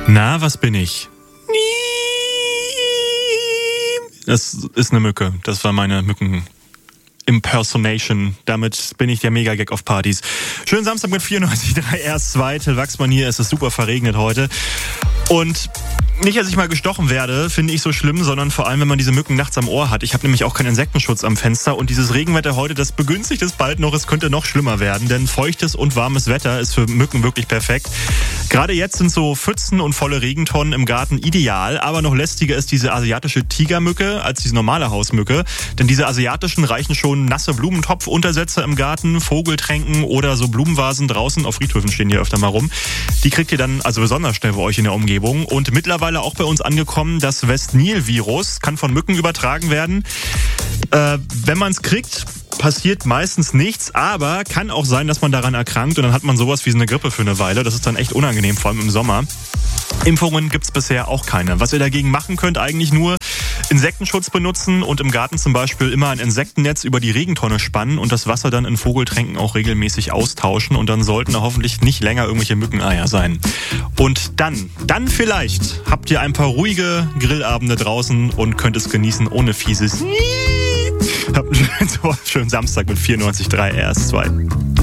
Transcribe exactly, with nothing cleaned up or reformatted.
Na, was bin ich? Das ist eine Mücke. Das war meine Mücken-Impersonation. Damit bin ich der Mega-Gag auf Partys. Schönen Samstag mit vierundneunzig Komma drei R S zwei. Till Wachsmann hier. Es ist super verregnet heute. Und nicht, dass ich mal gestochen werde, finde ich so schlimm, sondern vor allem, wenn man diese Mücken nachts am Ohr hat. Ich habe nämlich auch keinen Insektenschutz am Fenster und dieses Regenwetter heute, das begünstigt es bald noch. Es könnte noch schlimmer werden, denn feuchtes und warmes Wetter ist für Mücken wirklich perfekt. Gerade jetzt sind so Pfützen und volle Regentonnen im Garten ideal, aber noch lästiger ist diese asiatische Tigermücke als diese normale Hausmücke. Denn diese asiatischen reichen schon nasse Blumentopfuntersetzer im Garten, Vogeltränken oder so Blumenvasen draußen. Auf Friedhöfen stehen die öfter mal rum. Die kriegt ihr dann also besonders schnell bei euch in der Umgebung. Und mittlerweile auch bei uns angekommen, das West-Nil-Virus kann von Mücken übertragen werden. Äh, wenn man es kriegt, passiert meistens nichts, aber kann auch sein, dass man daran erkrankt und dann hat man sowas wie so eine Grippe für eine Weile. Das ist dann echt unangenehm, vor allem im Sommer. Impfungen gibt's bisher auch keine. Was ihr dagegen machen könnt, eigentlich nur Insektenschutz benutzen und im Garten zum Beispiel immer ein Insektennetz über die Regentonne spannen und das Wasser dann in Vogeltränken auch regelmäßig austauschen und dann sollten da hoffentlich nicht länger irgendwelche Mückeneier sein. Und dann, dann vielleicht habt ihr ein paar ruhige Grillabende draußen und könnt es genießen ohne fieses. Habt einen schönen, schönen Samstag mit vierundneunzig Komma drei R S zwei.